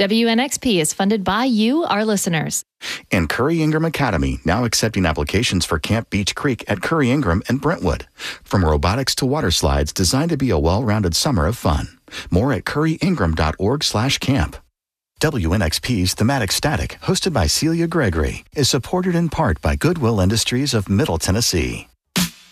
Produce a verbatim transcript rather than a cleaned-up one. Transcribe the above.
W N X P is funded by you, our listeners. And Curry Ingram Academy, now accepting applications for Camp Beach Creek at Curry Ingram and Brentwood. From robotics to water slides, designed to be a well-rounded summer of fun. More at curry ingram dot org slash camp. W N X P's Thematic Static, hosted by Celia Gregory, is supported in part by Goodwill Industries of Middle Tennessee.